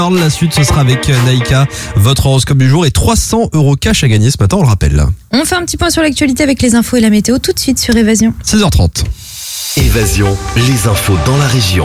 La suite, ce sera avec Naïka, votre horoscope du jour et 300 € cash à gagner ce matin, on le rappelle. On fait un petit point sur l'actualité avec les infos et la météo tout de suite sur Évasion. 6h30. Évasion, les infos dans la région.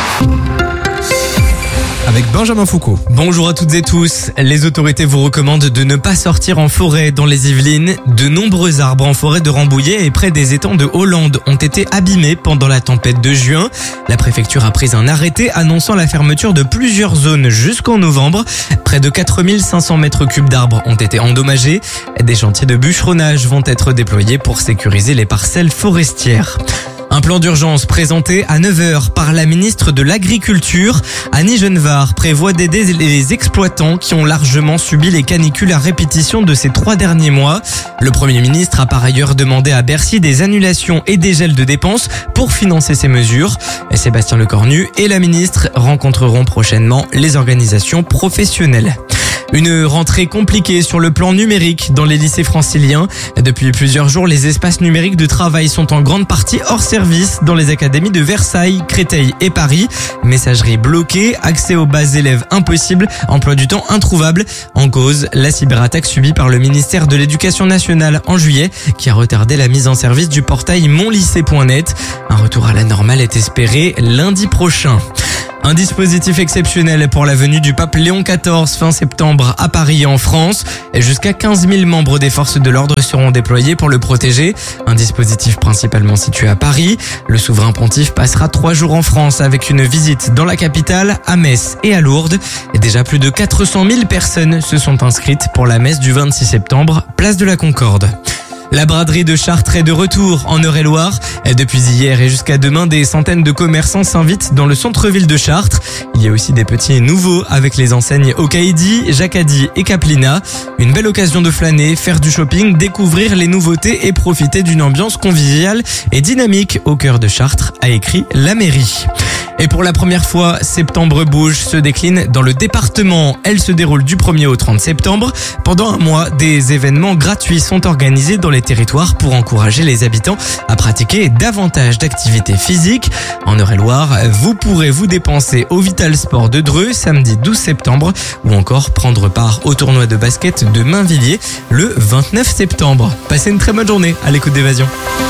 Avec Benjamin Foucault. Bonjour à toutes et tous. Les autorités vous recommandent de ne pas sortir en forêt dans les Yvelines. De nombreux arbres en forêt de Rambouillet et près des étangs de Hollande ont été abîmés pendant la tempête de juin. La préfecture a pris un arrêté annonçant la fermeture de plusieurs zones jusqu'en novembre. Près de 4500 mètres cubes d'arbres ont été endommagés. Des chantiers de bûcheronnage vont être déployés pour sécuriser les parcelles forestières. Un plan d'urgence présenté à 9h par la ministre de l'Agriculture. Annie Genevard prévoit d'aider les exploitants qui ont largement subi les canicules à répétition de ces 3 derniers mois. Le Premier ministre a par ailleurs demandé à Bercy des annulations et des gels de dépenses pour financer ces mesures. Sébastien Lecornu et la ministre rencontreront prochainement les organisations professionnelles. Une rentrée compliquée sur le plan numérique dans les lycées franciliens. Depuis plusieurs jours, les espaces numériques de travail sont en grande partie hors service dans les académies de Versailles, Créteil et Paris. Messagerie bloquée, accès aux bases élèves impossible, emploi du temps introuvable. En cause, la cyberattaque subie par le ministère de l'Éducation nationale en juillet qui a retardé la mise en service du portail monlycée.net. Un retour à la normale est espéré lundi prochain. Un dispositif exceptionnel pour la venue du pape Léon XIV fin septembre à Paris et en France. Jusqu'à 15 000 membres des forces de l'ordre seront déployés pour le protéger. Un dispositif principalement situé à Paris. Le souverain pontife passera 3 jours en France avec une visite dans la capitale, à Metz et à Lourdes. Et déjà plus de 400 000 personnes se sont inscrites pour la messe du 26 septembre, place de la Concorde. La braderie de Chartres est de retour en Eure-et-Loire. Depuis hier et jusqu'à demain, des centaines de commerçants s'invitent dans le centre-ville de Chartres. Il y a aussi des petits nouveaux avec les enseignes Okaidi, Jacadi et Caplina. Une belle occasion de flâner, faire du shopping, découvrir les nouveautés et profiter d'une ambiance conviviale et dynamique au cœur de Chartres, a écrit la mairie. Et pour la première fois, Septembre Bouge se décline dans le département. Elle se déroule du 1er au 30 septembre. Pendant un mois, des événements gratuits sont organisés dans les territoires pour encourager les habitants à pratiquer davantage d'activités physiques. En Eure-et-Loire, vous pourrez vous dépenser au Vital Sport de Dreux samedi 12 septembre ou encore prendre part au tournoi de basket de Mainvilliers le 29 septembre. Passez une très bonne journée à l'écoute d'Évasion.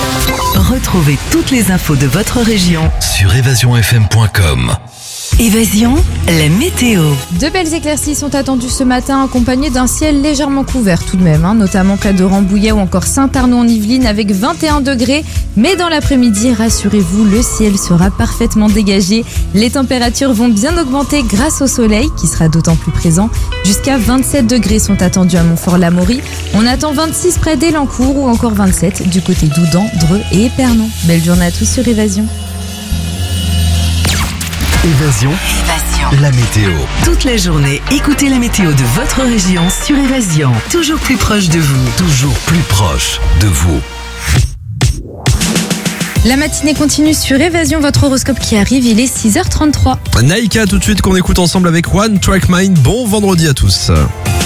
Retrouvez toutes les infos de votre région Sur évasionfm.com. Évasion, la météo. De belles éclaircies sont attendues ce matin accompagnées d'un ciel légèrement couvert tout de même, notamment près de Rambouillet ou encore Saint-Arnaud en Yvelines avec 21 degrés. Mais dans l'après-midi, rassurez-vous, le ciel sera parfaitement dégagé. Les températures vont bien augmenter grâce au soleil qui sera d'autant plus présent. Jusqu'à 27 degrés sont attendus à Montfort-l'Amaury. On attend 26 près d'Élancourt ou encore 27 du côté d'Oudan, Dreux et Épernon. Belle journée à tous sur Évasion. Évasion, la météo. Toute la journée, écoutez la météo de votre région sur Évasion. Toujours plus proche de vous. Toujours plus proche de vous. La matinée continue sur Évasion, votre horoscope qui arrive, il est 6h33. Naïka tout de suite qu'on écoute ensemble avec One Track Mind. Bon vendredi à tous.